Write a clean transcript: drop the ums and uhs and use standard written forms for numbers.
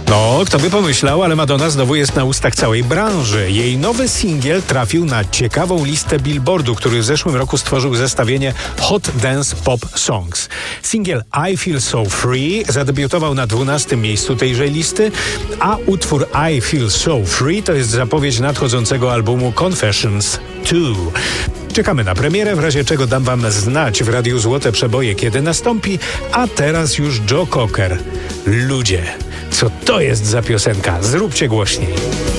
No, kto by pomyślał, ale Madonna znowu jest na ustach całej branży. Jej nowy singiel trafił na ciekawą listę Billboardu, który w zeszłym roku stworzył zestawienie Hot Dance Pop Songs. Singiel I Feel So Free zadebiutował na 12. miejscu tejże listy, a utwór I Feel So Free to jest zapowiedź nadchodzącego albumu Confessions 2. Czekamy na premierę, w razie czego dam wam znać w Radiu Złote Przeboje, kiedy nastąpi, a teraz już Joe Cocker. Ludzie, co to jest za piosenka? Zróbcie głośniej.